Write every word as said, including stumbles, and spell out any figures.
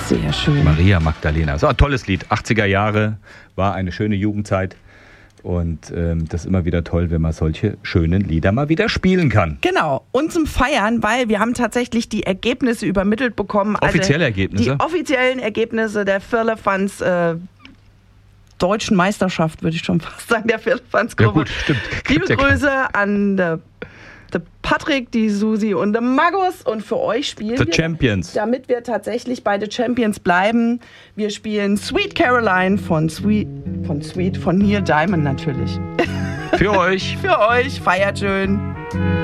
Sehr schön. Maria Magdalena. So ein tolles Lied. achtziger Jahre war eine schöne Jugendzeit. Und ähm, das ist immer wieder toll, wenn man solche schönen Lieder mal wieder spielen kann. Genau. Und zum Feiern, weil wir haben tatsächlich die Ergebnisse übermittelt bekommen. Offizielle also Ergebnisse? Die offiziellen Ergebnisse der Firlefanz äh, Deutschen Meisterschaft, würde ich schon fast sagen, der Firlefanz-Gruppe. Ja gut, stimmt. Liebe Grüße an der der Patrick, die Susi und der Magus. Und für euch spielen The wir, Champions. damit wir tatsächlich bei The Champions bleiben, wir spielen Sweet Caroline von Sweet, von Sweet, von Neil Diamond natürlich. Für euch. Für euch. Feiert schön.